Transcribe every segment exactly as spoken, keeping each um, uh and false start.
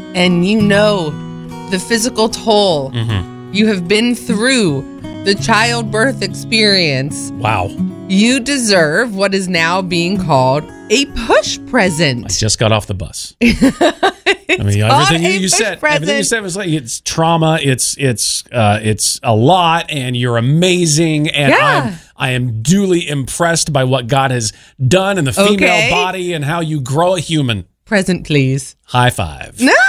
and you know the physical toll Mm-hmm. you have been through, the childbirth experience. Wow. You deserve what is now being called a push present. I just got off the bus. I mean, everything you, you said, present. everything you said was like it's trauma. It's it's uh, it's a lot, and you're amazing, and Yeah. I'm I am duly impressed by what God has done in the female Okay. body and how you grow a human. Present, please. High five. No!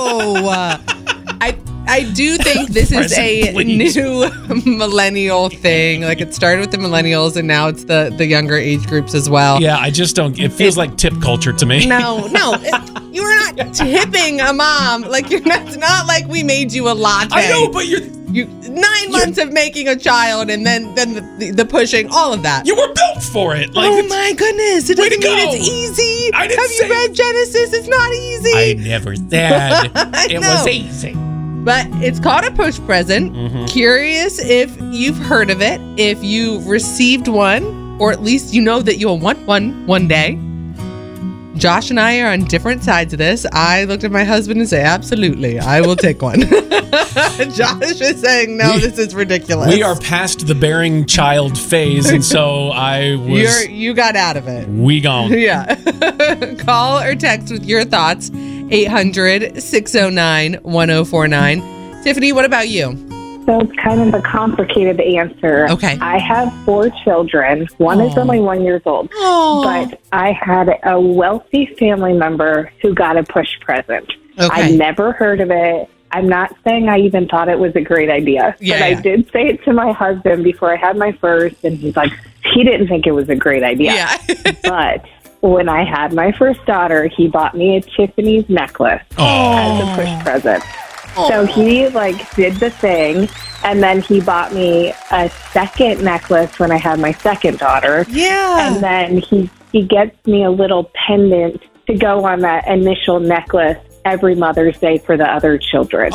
I I do think this is a Present, please. new millennial thing. Like, it started with the millennials, and now it's the, the younger age groups as well. Yeah, I just don't. It feels like tip culture to me. No, no. It, you are not tipping a mom. Like, you're not, it's not like we made you a latte. I know, but you're You, nine months of making a child, and then, then the, the pushing, all of that. you were built for it. Like, Oh it's- my goodness. It Way doesn't to mean go. it's easy. I didn't Have say- you read Genesis? It's not easy. I never said I it know. was easy. But it's called a push present. Mm-hmm. Curious if you've heard of it, if you received one, or at least you know that you'll want one one day. Josh and I are on different sides of this. I looked at my husband and say, absolutely, I will take one. Josh is saying, no, We- this is ridiculous. We are past the bearing child phase, and so I was. You're, you got out of it. we gone. Yeah. Call or text with your thoughts. eight hundred, six oh nine, one oh four nine. Tiffany, what about you? So it's kind of a complicated answer. Okay. I have four children. One is Aw. only one year old. Oh. But I had a wealthy family member who got a push present. Okay. I'd never heard of it. I'm not saying I even thought it was a great idea. Yeah, but I yeah. did say it to my husband before I had my first, and he's like, he didn't think it was a great idea. Yeah. But when I had my first daughter, he bought me a Tiffany's necklace as a push present. So he like did the thing, and then he bought me a second necklace when I had my second daughter. Yeah. And then he he gets me a little pendant to go on that initial necklace every Mother's Day for the other children.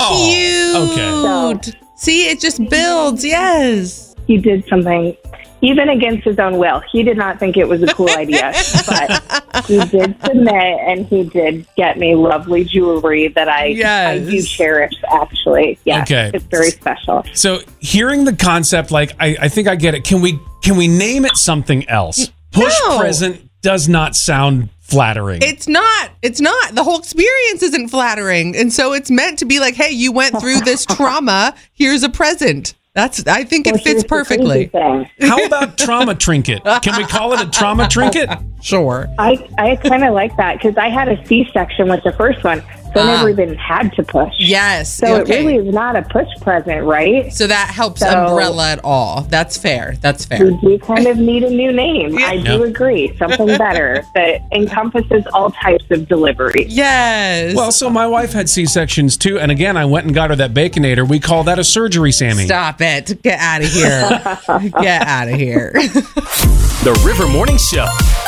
Oh, Cute. See, it just builds. Yes. He did something even against his own will. He did not think it was a cool idea, but he did submit, and he did get me lovely jewelry that I, I do Yes. cherish, actually. Yeah, Okay. it's very special. So hearing the concept, like I, I think I get it. Can we can we name it something else? Push No. present does not sound flattering. It's not. It's not. The whole experience isn't flattering. And so it's meant to be like, hey, you went through this trauma. Here's a present. That's, I think it Well, fits here's the perfectly. crazy thing. How about trauma trinket? Can we call it a trauma trinket? Sure. I, I kind of like that because I had a C-section with the first one, so I Ah. never even had to push. Yes. So okay. it really is not a push present, right? So that helps So- umbrella at all. That's fair. That's fair. We do kind of need a new name. I do Yeah. agree. Something better that encompasses all types of delivery. Yes. Well, so my wife had C-sections too, and again, I went and got her that Baconator. We call that a surgery, Sammy. Stop it. Get out of here. Get out of here. The River Morning Show.